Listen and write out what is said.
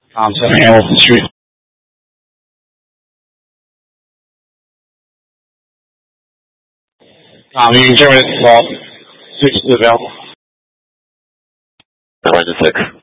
7 Hamilton Street. You can terminate the call. 6 is available. 9 to 6.